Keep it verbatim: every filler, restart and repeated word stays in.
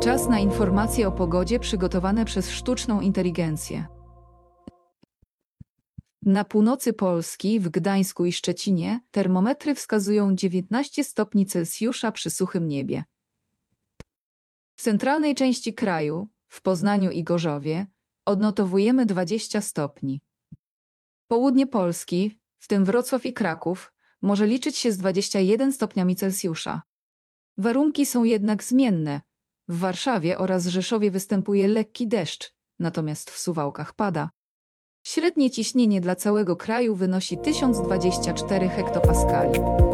Czas na informacje o pogodzie przygotowane przez sztuczną inteligencję. Na północy Polski, w Gdańsku i Szczecinie, termometry wskazują dziewiętnaście stopni Celsjusza przy suchym niebie. W centralnej części kraju, w Poznaniu i Gorzowie, odnotowujemy dwadzieścia stopni. Południe Polski, w tym Wrocław i Kraków, może liczyć się z dwudziestoma jednoma stopniami Celsjusza. Warunki są jednak zmienne. W Warszawie oraz Rzeszowie występuje lekki deszcz, natomiast w Suwałkach pada. Średnie ciśnienie dla całego kraju wynosi tysiąc dwadzieścia cztery hektopaskali.